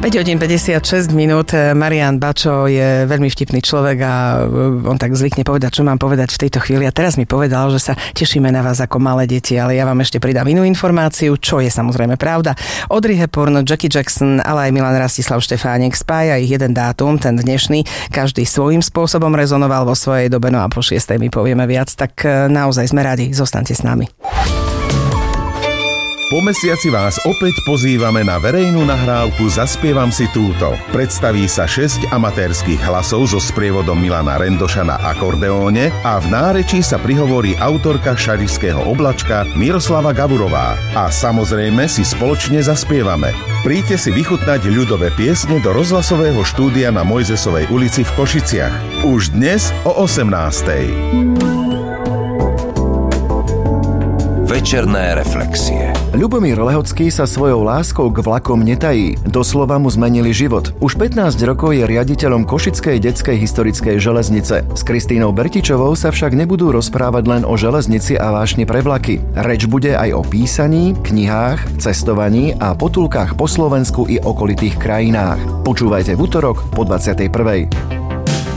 hodín 56 minút. Marián Bačo je veľmi vtipný človek a on tak zvykne povedať, čo mám povedať v tejto chvíli. A teraz mi povedal, že sa tešíme na vás ako malé deti, ale ja vám ešte pridám inú informáciu, čo je samozrejme pravda. Audrey Hepburn, Jackie Jackson, ale aj Milan Rastislav Štefánik, spája ich jeden dátum, ten dnešný. Každý svojím spôsobom rezonoval vo svojej dobe, no a po 6. my povieme viac, tak naozaj sme radi, zostaňte s nami. Po mesiaci vás opäť pozývame na verejnú nahrávku Zaspievam si túto. Predstaví sa 6 amatérskych hlasov so sprievodom Milana Rendoša na akordeóne a v nárečí sa prihovorí autorka Šarišského oblačka Miroslava Gavurová. A samozrejme si spoločne zaspievame. Príďte si vychutnať ľudové piesne do rozhlasového štúdia na Mojzesovej ulici v Košiciach. Už dnes o 18:00. Večerné reflexie. Ľubomír Lehocký sa svojou láskou k vlakom netají. Doslova mu zmenili život. Už 15 rokov je riaditeľom Košickej detskej historickej železnice. S Kristínou Bertičovou sa však nebudú rozprávať len o železnici a vášni pre vlaky. Reč bude aj o písaní, knihách, cestovaní a potulkách po Slovensku i okolitých krajinách. Počúvajte v utorok po 21:00.